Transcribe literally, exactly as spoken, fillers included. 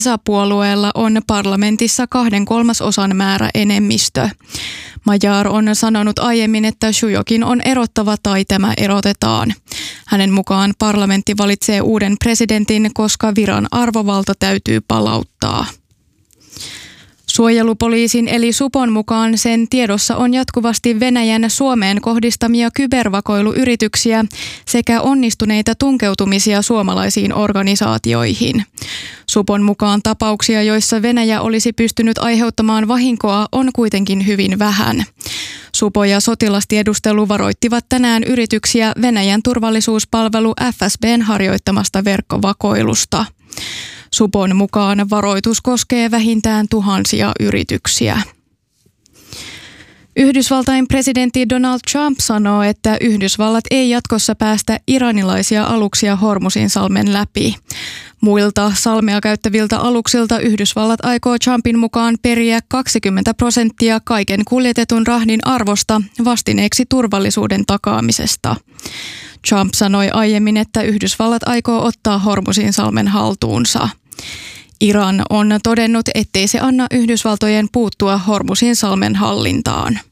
Puolueella on parlamentissa kahden kolmasosan määrä enemmistö. Magyar on sanonut aiemmin, että Shujokin on erottava tai tämä erotetaan. Hänen mukaan parlamentti valitsee uuden presidentin, koska viran arvovalta täytyy palauttaa. Suojelupoliisin eli Supon mukaan sen tiedossa on jatkuvasti Venäjän Suomeen kohdistamia kybervakoiluyrityksiä sekä onnistuneita tunkeutumisia suomalaisiin organisaatioihin. Supon mukaan tapauksia, joissa Venäjä olisi pystynyt aiheuttamaan vahinkoa, on kuitenkin hyvin vähän. Supo ja sotilastiedustelu varoittivat tänään yrityksiä Venäjän turvallisuuspalvelu F S B:n harjoittamasta verkkovakoilusta. Supon mukaan varoitus koskee vähintään tuhansia yrityksiä. Yhdysvaltain presidentti Donald Trump sanoo, että Yhdysvallat ei jatkossa päästä iranilaisia aluksia Hormuzinsalmen läpi. Muilta salmea käyttäviltä aluksilta Yhdysvallat aikoo Trumpin mukaan periä kaksikymmentä prosenttia kaiken kuljetetun rahdin arvosta vastineeksi turvallisuuden takaamisesta. Trump sanoi aiemmin, että Yhdysvallat aikoo ottaa Hormuzinsalmen haltuunsa. Iran on todennut, ettei se anna Yhdysvaltojen puuttua Hormuzinsalmen hallintaan.